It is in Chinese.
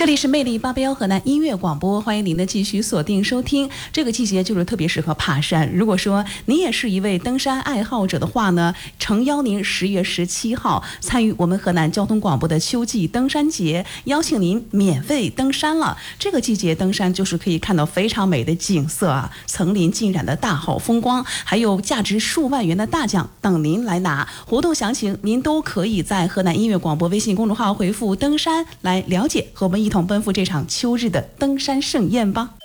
这里是魅力881河南音乐广播，欢迎您的继续锁定收听。这个季节就是特别适合爬山。如果说您也是一位登山爱好者的话呢，诚邀您10月17号参与我们河南交通广播的秋季登山节，邀请您免费登山了。这个季节登山就是可以看到非常美的景色啊，层林尽染的大好风光，还有价值数万元的大奖等您来拿。活动详情您都可以在河南音乐广播微信公众号回复登山来了解，和我们一同奔赴这场秋日的登山盛宴吧。